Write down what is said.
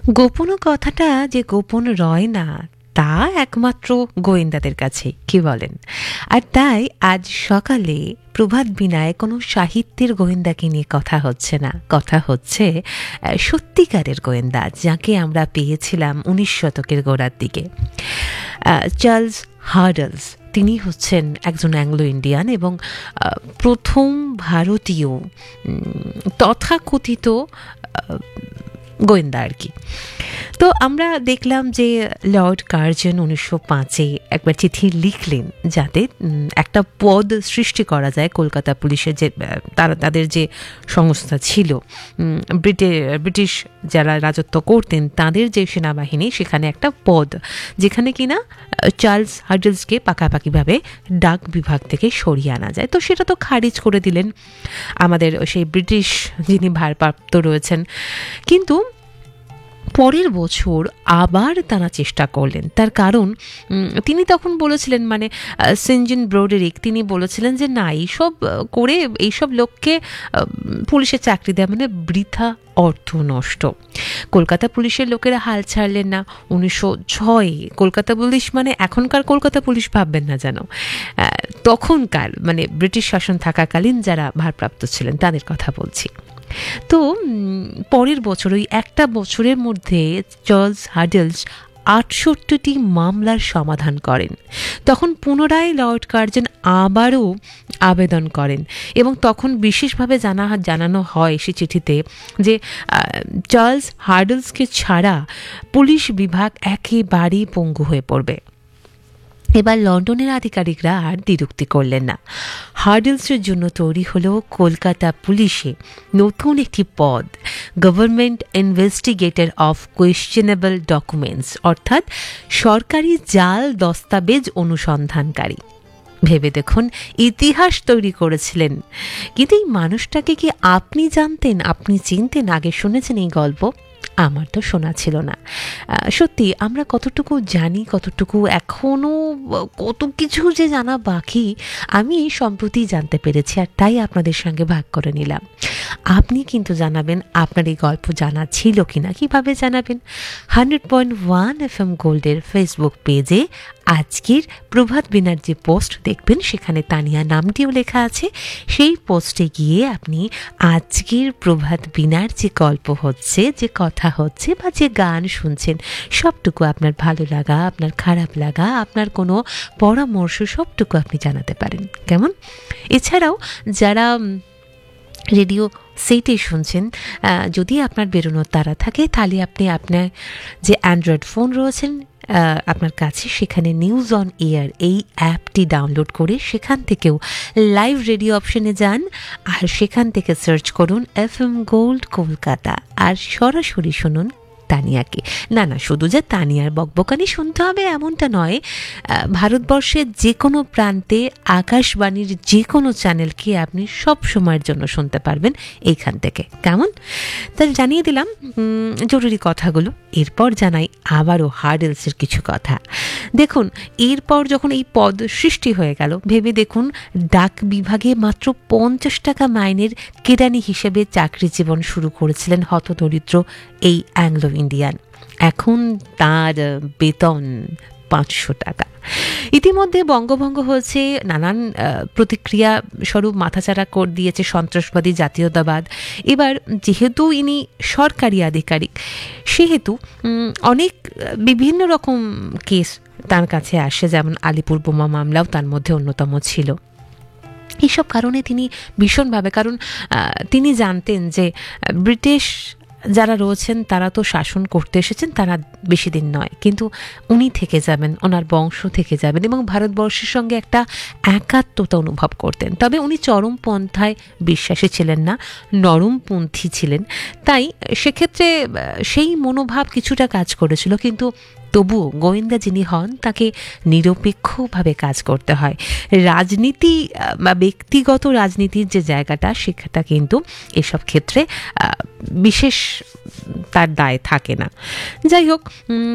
গোপন কথাটা যে গোপন রয় না তা একমাত্র গোয়েন্দাদের কাছে, কি বলেন? আর তাই আজ সকালে প্রভাত বিনায় কোনো সাহিত্যের গোয়েন্দাকে নিয়ে কথা হচ্ছে না, কথা হচ্ছে সত্যিকারের গোয়েন্দা যাকে আমরা পেয়েছিলাম 19 শতকের গোড়ার দিকে, চার্লস হার্ডলস। তিনি হচ্ছেন একজন অ্যাংলো ইন্ডিয়ান এবং প্রথম ভারতীয় তথাকথিত গোয়েন্দা আর কি। তো আমরা দেখলাম যে লর্ড কার্জন 1905-এ একবার চিঠি লিখলেন যাতে একটা পদ সৃষ্টি করা যায় কলকাতা পুলিশের, যে তাদের যে সংস্থা ছিল, ব্রিটিশ যারা রাজত্ব করতেন তাদের যে সেনাবাহিনী, সেখানে একটা পদ যেখানে কিনা চার্লস হার্ডলসকে পাকাপাকিভাবে ডাক বিভাগ থেকে সরিয়ে আনা যায়। তো সেটা তো খারিজ করে দিলেন আমাদের সেই ব্রিটিশ যিনি ভারপ্রাপ্ত রয়েছেন। কিন্তু পরের বছর আবার তারা চেষ্টা করলেন, তার কারণ তিনি তখন বলেছিলেন, মানে সেন্ট ব্রোডেরিক, তিনি বলেছিলেন যে না, এইসব করে এইসব লোককে পুলিশে চাকরি দেয় মানে বৃথা অর্থ নষ্ট। কলকাতা পুলিশের লোকেরা হাল ছাড়লেন না। 1906 কলকাতা পুলিশ, মানে এখনকার কলকাতা পুলিশ ভাববেন না যেন, তখনকার মানে ব্রিটিশ শাসন থাকাকালীন যারা ভারপ্রাপ্ত ছিলেন তাদের কথা বলছি। তো পরের বছর, ওই একটা বছরের মধ্যে চার্লস হার্ডলস 68টি মামলার সমাধান করেন। তখন পুনরায় লর্ড কার্জন আবারও আবেদন করেন এবং তখন বিশেষভাবে জানানো হয় সে চিঠিতে যে চার্লস হার্ডলসকে ছাড়া পুলিশ বিভাগ একেবারেই পঙ্গু হয়ে পড়বে। এবার লন্ডনের আধিকারিকরা আর দ্বিরুক্তি করলেন না। হার্ডলসের জন্য তৈরি হলো কলকাতা পুলিশে নতুন একটি পদ, government investigator of questionable documents, অর্থাৎ সরকারি জাল দস্তাবেজ অনুসন্ধানকারী। ভেবে দেখুন, ইতিহাস তৈরি করেছিলেন। কিন্তু এই মানুষটাকে কি আপনি জানতেন, আপনি চিনতেন? আগে শুনেছেন এই গল্প? আমার তো শোনা ছিল না। সত্যি আমরা কতটুকু জানি, কতটুকু এখনও কত কিছু যে জানা বাকি, আমি সম্প্রতি জানতে পেরেছি, আর তাই আপনাদের সঙ্গে ভাগ করে নিলাম। আপনি কিন্তু জানাবেন আপনার এই গল্প জানা ছিল কিনা। কিভাবে জানাবেন? 100.1 FM গোল্ডের ফেসবুক পেজে আজকের প্রভাত বিনার যে পোস্ট দেখবেন, সেখানে তানিয়া নামটিও লেখা আছে। সেই পোস্টে গিয়ে আপনি আজকের প্রভাত বিনার যে গল্প হচ্ছে, যে কথা হচ্ছে, বা যে গান শুনছেন, সবটুকু আপনার ভালো লাগা, আপনার খারাপ লাগা, আপনার কোনো পরামর্শ, সবটুকু আপনি জানাতে পারেন। কেমন? এছাড়াও যারা রেডিও সেটে শুনছেন, যদি আপনার বেরোনোর তাড়া থাকে, তাহলে আপনি আপনার যে অ্যান্ড্রয়েড ফোন রয়েছেন আপনার কাছে, সেখানে নিউজ অন এয়ার এই অ্যাপটি ডাউনলোড করে সেখান থেকেও লাইভ রেডিও অপশনে যান, আর সেখান থেকে সার্চ করুন FM গোল্ড কলকাতা, আর সরাসরি শুনুন তানিয়াকে। না, শুধু যে তানিয়ার বকবকানি শুনতে হবে এমনটা নয়, ভারতবর্ষের যে কোনো প্রান্তে আকাশবাণীর যে কোনো চ্যানেলকে আপনি সব সময়ের জন্য শুনতে পারবেন এইখান থেকে। কেমন? তাহলে জানিয়ে দিলাম জরুরি কথাগুলো। এরপর জানাই আবারও হার্ডলসের কিছু কথা। দেখুন, এরপর যখন এই পদ সৃষ্টি হয়ে গেল, ভেবে দেখুন, ডাক বিভাগে মাত্র 50 টাকা মাইনের কেরানি হিসেবে চাকরি জীবন শুরু করেছিলেন হতদরিদ্র এই অ্যাংলো ইন্ডিয়ান। এখন তার বেতন 500 টাকা। ইতিমধ্যে বঙ্গভঙ্গ হয়েছে, নানান প্রতিক্রিয়া স্বরূপ মাথাচাড়া করে দিয়েছে সন্ত্রাসবাদী জাতীয়তাবাদ। এবার যেহেতু ইনি সরকারি আধিকারিক, সেহেতু অনেক বিভিন্ন রকম কেস তার কাছে আসে, যেমন আলিপুর বোমা মামলাও তার মধ্যে অন্যতম ছিল। এইসব কারণে তিনি ভীষণভাবে, কারণ তিনি জানতেন যে ব্রিটিশ যারা রয়েছেন তারা তো শাসন করতে এসেছেন, তারা বেশি দিন নয়, কিন্তু উনি থেকে যাবেন, ওনার বংশ থেকে যাবেন, এবং ভারতবর্ষের সঙ্গে একটা একাত্মতা অনুভব করতেন। তবে উনি চরমপন্থায় বিশ্বাসী ছিলেন না, নরমপন্থী ছিলেন। তাই সেক্ষেত্রে সেই মনোভাব কিছুটা কাজ করেছিল, কিন্তু তবুও গোয়েন্দা যিনি হন তাকে নিরপেক্ষভাবে কাজ করতে হয়। রাজনীতি বা ব্যক্তিগত রাজনীতির যে জায়গাটা, সেটা কিন্তু এসব ক্ষেত্রে বিশেষ তার দায় থাকে না। যাই হোক,